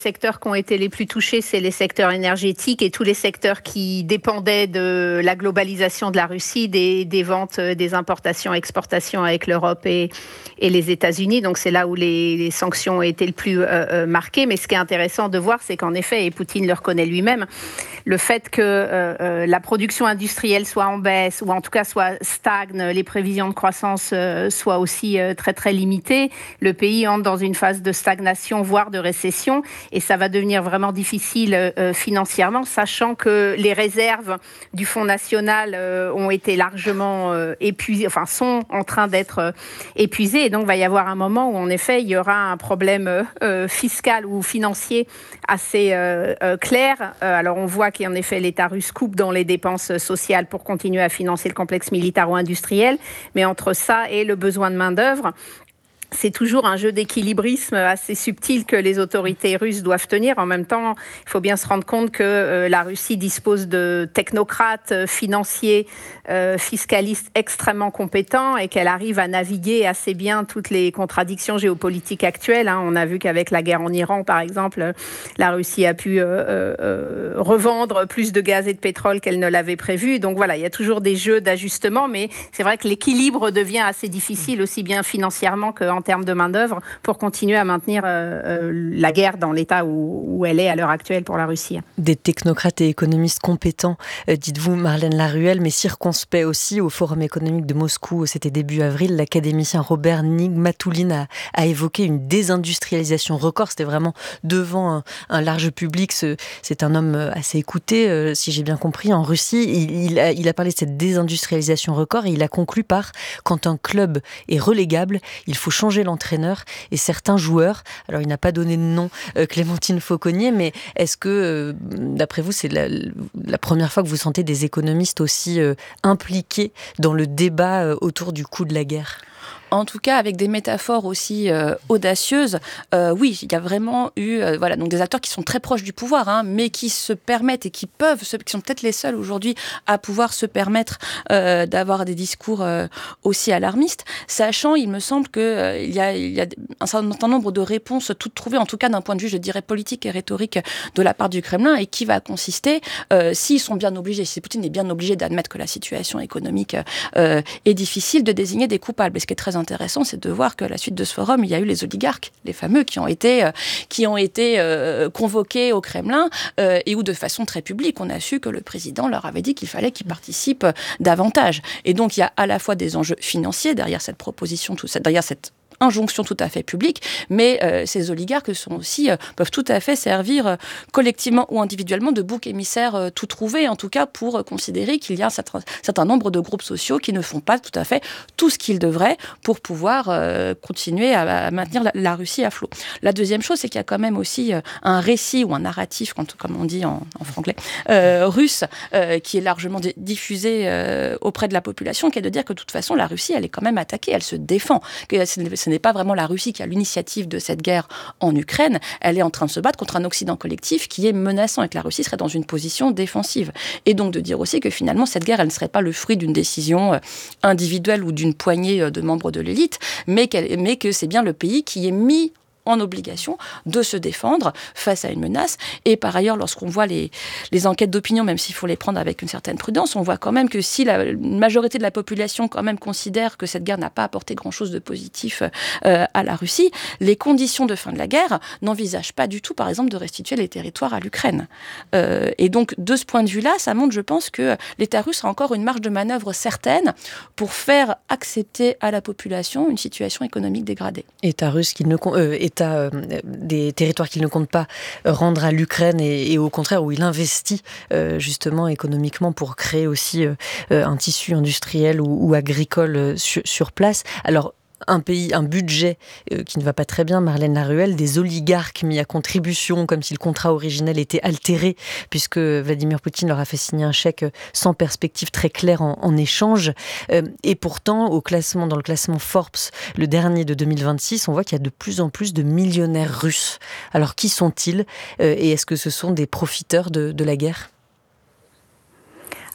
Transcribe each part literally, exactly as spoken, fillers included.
secteurs qui ont été les plus touchés, c'est les secteurs énergétiques et tous les secteurs qui dépendaient de la globalisation de la Russie, des, des ventes, des importations, exportations avec l'Europe et, et les États-Unis. Donc c'est là où les, les sanctions ont été le plus euh, marquées. Mais ce qui est intéressant de voir, c'est qu'en effet, et Poutine le reconnaît lui-même, le fait que euh, euh, la production industrielle soit en baisse ou en tout cas soit stagne, les prévisions de croissance euh, soient aussi euh, très très limitées, le pays entre dans une phase de stagnation, voire de récession. Et ça va devenir vraiment difficile euh, financièrement, sachant que les réserves du Fonds national euh, ont été largement euh, épuisées, enfin sont en train d'être euh, épuisées. Et donc, il va y avoir un moment où, en effet, il y aura un problème euh, fiscal ou financier assez euh, euh, clair. Euh, alors, on voit qu'en effet, l'État russe coupe dans les dépenses sociales pour continuer à financer le complexe militaro-industriel. Mais entre ça et le besoin de main-d'œuvre, c'est toujours un jeu d'équilibrisme assez subtil que les autorités russes doivent tenir. En même temps, il faut bien se rendre compte que euh, la Russie dispose de technocrates euh, financiers, euh, fiscalistes extrêmement compétents et qu'elle arrive à naviguer assez bien toutes les contradictions géopolitiques actuelles. Hein. On a vu qu'avec la guerre en Iran, par exemple, la Russie a pu euh, euh, revendre plus de gaz et de pétrole qu'elle ne l'avait prévu. Donc voilà, il y a toujours des jeux d'ajustement, mais c'est vrai que l'équilibre devient assez difficile, aussi bien financièrement qu'en en termes de main-d'œuvre pour continuer à maintenir euh, euh, la guerre dans l'état où, où elle est à l'heure actuelle pour la Russie. Des technocrates et économistes compétents, euh, dites-vous Marlène Laruelle, mais circonspects aussi. Au Forum économique de Moscou, c'était début avril, l'académicien Robert Nigmatulin a, a évoqué une désindustrialisation record. C'était vraiment devant un, un large public. Ce, c'est un homme assez écouté, euh, si j'ai bien compris, en Russie. Il, il, a, il a parlé de cette désindustrialisation record et il a conclu par « quand un club est relégable, il faut changer l'entraîneur et certains joueurs ». Alors, il n'a pas donné de nom, euh, Clémentine Fauconnier, mais est-ce que, euh, d'après vous, c'est la, la première fois que vous sentez des économistes aussi euh, impliqués dans le débat euh, autour du coût de la guerre ? En tout cas, avec des métaphores aussi euh, audacieuses, euh, oui, il y a vraiment eu euh, voilà, donc des acteurs qui sont très proches du pouvoir, hein, mais qui se permettent et qui peuvent, se, qui sont peut-être les seuls aujourd'hui à pouvoir se permettre euh, d'avoir des discours euh, aussi alarmistes, sachant, il me semble qu'il euh, y, a, il y a un certain nombre de réponses toutes trouvées, en tout cas d'un point de vue, je dirais, politique et rhétorique de la part du Kremlin, et qui va consister, euh, s'ils sont bien obligés, si Poutine est bien obligé d'admettre que la situation économique euh, est difficile, de désigner des coupables. Et ce qui est très intéressant, c'est de voir que à la suite de ce forum, il y a eu les oligarques, les fameux, qui ont été, euh, qui ont été euh, convoqués au Kremlin euh, et où, de façon très publique, on a su que le président leur avait dit qu'il fallait qu'ils participent davantage. Et donc, il y a à la fois des enjeux financiers derrière cette proposition, tout ça, derrière cette injonction tout à fait publique, mais euh, ces oligarques sont aussi, euh, peuvent tout à fait servir euh, collectivement ou individuellement de bouc émissaire euh, tout trouvé, en tout cas pour euh, considérer qu'il y a un certain, certain nombre de groupes sociaux qui ne font pas tout à fait tout ce qu'ils devraient pour pouvoir euh, continuer à, à maintenir la, la Russie à flot. La deuxième chose, c'est qu'il y a quand même aussi euh, un récit ou un narratif, quand, comme on dit en, en franglais, euh, russe, euh, qui est largement d- diffusé euh, auprès de la population, qui est de dire que de toute façon, la Russie, elle est quand même attaquée, elle se défend, que ce n'est, ce n'est pas vraiment la Russie qui a l'initiative de cette guerre en Ukraine. Elle est en train de se battre contre un Occident collectif qui est menaçant et que la Russie serait dans une position défensive. Et donc de dire aussi que finalement, cette guerre, elle ne serait pas le fruit d'une décision individuelle ou d'une poignée de membres de l'élite, mais, qu'elle, mais que c'est bien le pays qui est mis en obligation de se défendre face à une menace. Et par ailleurs, lorsqu'on voit les, les enquêtes d'opinion, même s'il faut les prendre avec une certaine prudence, on voit quand même que si la majorité de la population quand même considère que cette guerre n'a pas apporté grand-chose de positif euh, à la Russie, les conditions de fin de la guerre n'envisagent pas du tout, par exemple, de restituer les territoires à l'Ukraine. Euh, et donc, de ce point de vue-là, ça montre, je pense, que l'État russe a encore une marge de manœuvre certaine pour faire accepter à la population une situation économique dégradée. État russe qui ne... Euh, État, euh, des territoires qu'il ne compte pas rendre à l'Ukraine et, et au contraire où il investit euh, justement économiquement pour créer aussi euh, un tissu industriel ou, ou agricole sur, sur place. Alors, un pays, un budget euh, qui ne va pas très bien, Marlène Laruelle, des oligarques mis à contribution comme si le contrat originel était altéré puisque Vladimir Poutine leur a fait signer un chèque sans perspective très claire en, en échange. Euh, et pourtant, au classement, dans le classement Forbes, le dernier de deux mille vingt-six, on voit qu'il y a de plus en plus de millionnaires russes. Alors, qui sont-ils euh, et est-ce que ce sont des profiteurs de, de la guerre ?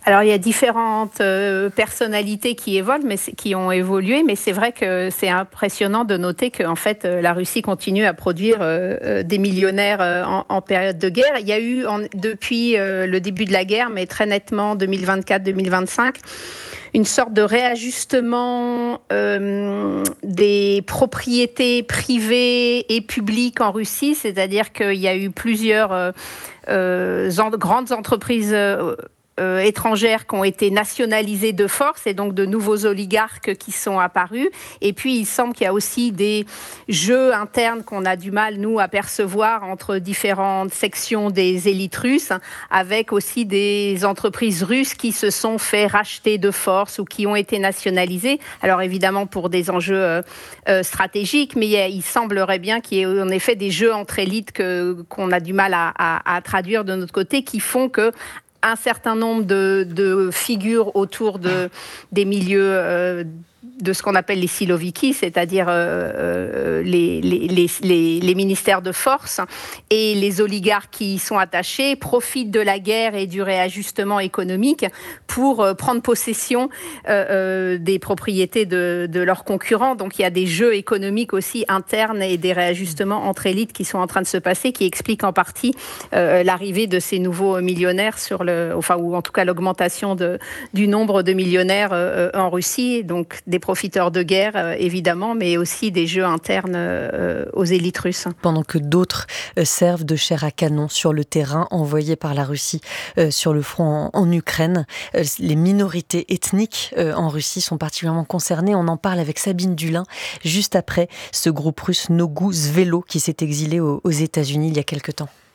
Alors, il y a différentes euh, personnalités qui évoluent, mais qui ont évolué, mais c'est vrai que c'est impressionnant de noter que en fait, euh, la Russie continue à produire euh, des millionnaires euh, en, en période de guerre. Il y a eu, en, depuis euh, le début de la guerre, mais très nettement deux mille vingt-quatre deux mille vingt-cinq, une sorte de réajustement euh, des propriétés privées et publiques en Russie, c'est-à-dire qu'il y a eu plusieurs euh, euh, en, grandes entreprises euh, Euh, étrangères qui ont été nationalisées de force et donc de nouveaux oligarques qui sont apparus. Et puis, il semble qu'il y a aussi des jeux internes qu'on a du mal, nous, à percevoir entre différentes sections des élites russes, avec aussi des entreprises russes qui se sont fait racheter de force ou qui ont été nationalisées. Alors, évidemment, pour des enjeux euh, euh, stratégiques, mais il, y a, il semblerait bien qu'il y ait en effet des jeux entre élites que, qu'on a du mal à, à, à traduire de notre côté, qui font que un certain nombre de, de figures autour de, des milieux euh, de ce qu'on appelle les siloviki, c'est-à-dire euh, les, les, les, les, les ministères de force et les oligarques qui y sont attachés profitent de la guerre et du réajustement économique pour euh, prendre possession euh, euh, des propriétés de, de leurs concurrents. Donc il y a des jeux économiques aussi internes et des réajustements entre élites qui sont en train de se passer, qui expliquent en partie euh, l'arrivée de ces nouveaux millionnaires sur le, enfin ou en tout cas l'augmentation de, du nombre de millionnaires euh, en Russie. Donc des profiteurs de guerre, euh, évidemment, mais aussi des jeux internes euh, aux élites russes. Pendant que d'autres euh, servent de chair à canon sur le terrain envoyé par la Russie euh, sur le front en, en Ukraine, euh, les minorités ethniques euh, en Russie sont particulièrement concernées. On en parle avec Sabine Dulin, juste après ce groupe russe Nogu Svelo qui s'est exilé aux, aux États-Unis il y a quelque temps.